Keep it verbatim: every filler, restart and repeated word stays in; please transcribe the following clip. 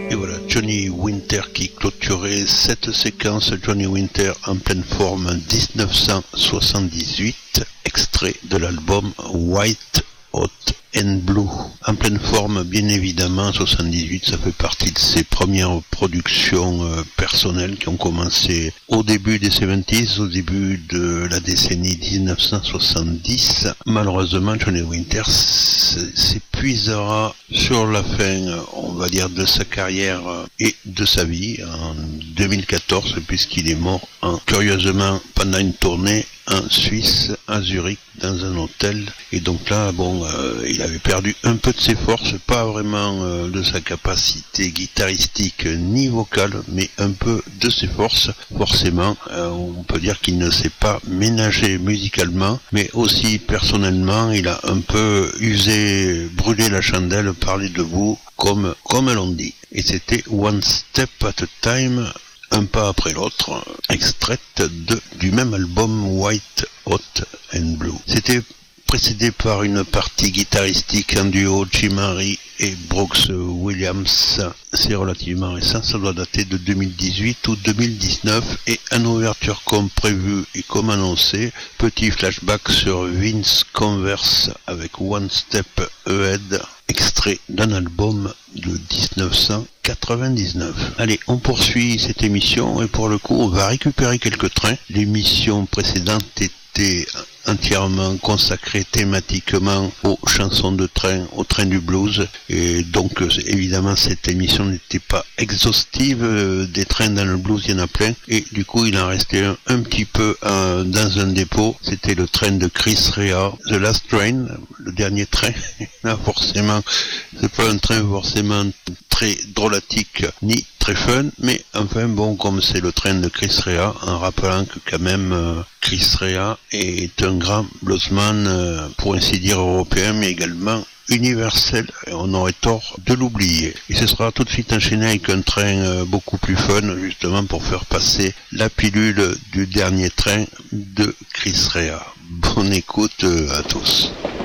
Et voilà, Johnny Winter qui clôturait cette séquence. Johnny Winter en pleine forme, dix-neuf cent soixante-dix-huit, extrait de l'album White, Hot and Blue. En pleine forme, bien évidemment, soixante-dix-huit, ça fait partie de ses premières productions euh, personnelles qui ont commencé au début des soixante-dix, au début de la décennie dix-neuf cent soixante-dix. Malheureusement, Johnny Winter s'épuisera sur la fin, on va dire, de sa carrière et de sa vie en deux mille quatorze, puisqu'il est mort en, curieusement pendant une tournée en Suisse, à Zurich, dans un hôtel. Et donc là, bon, euh, il avait perdu un peu de ses forces, pas vraiment euh, de sa capacité guitaristique ni vocale, mais un peu de ses forces. Forcément, euh, on peut dire qu'il ne s'est pas ménagé musicalement, mais aussi personnellement, il a un peu usé, brûlé la chandelle, parlé de vous, comme, comme l'on dit. Et c'était One Step at a Time, un pas après l'autre, extraite de, du même album White, Hot and Blue. C'était précédé par une partie guitaristique en duo Jim Harry et Brooks Williams. C'est relativement récent, ça doit dater de deux mille dix-huit ou deux mille dix-neuf, et en ouverture comme prévu et comme annoncé, petit flashback sur Vince Converse avec One Step Ahead, extrait d'un album de dix-neuf cent quatre-vingt-dix-neuf. Allez, on poursuit cette émission et pour le coup, on va récupérer quelques trains. L'émission précédente était entièrement consacrée thématiquement aux chansons de train, au train du blues, et donc évidemment cette émission n'était pas exhaustive. Des trains dans le blues, il y en a plein, et du coup il en restait un, un petit peu euh, dans un dépôt. C'était le train de Chris Rea, The Last Train, le dernier train. Là forcément, c'est pas un train forcément très drôlatique ni très fun, mais enfin bon, comme c'est le train de Chris Rea, en rappelant que quand même euh, Chris Rea est un grand bluesman, euh, pour ainsi dire européen, mais également universel, et on aurait tort de l'oublier. Et ce sera tout de suite enchaîné avec un train euh, beaucoup plus fun, justement pour faire passer la pilule du dernier train de Chris Rea. Bonne écoute euh, à tous.